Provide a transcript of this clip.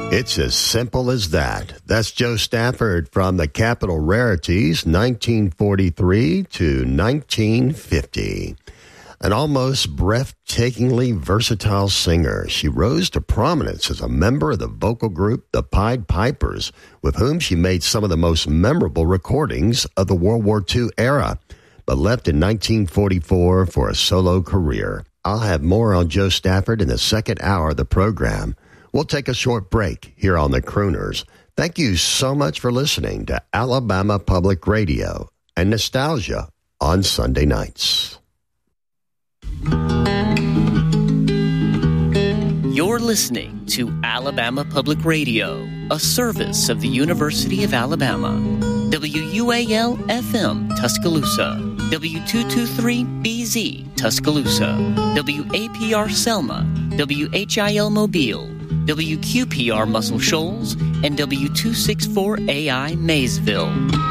It's as simple as that. That's Joe Stafford from the Capitol Rarities, 1943 to 1950. An almost breathtakingly versatile singer, she rose to prominence as a member of the vocal group the Pied Pipers, with whom she made some of the most memorable recordings of the World War II era, but left in 1944 for a solo career. I'll have more on Joe Stafford in the second hour of the program. We'll take a short break here on the Crooners. Thank you so much for listening to Alabama Public Radio and Nostalgia on Sunday nights. You're listening to Alabama Public Radio, a service of the University of Alabama. WUAL-FM Tuscaloosa, W223BZ Tuscaloosa, WAPR Selma, WHIL Mobile, WQPR Muscle Shoals, and W264AI Maysville.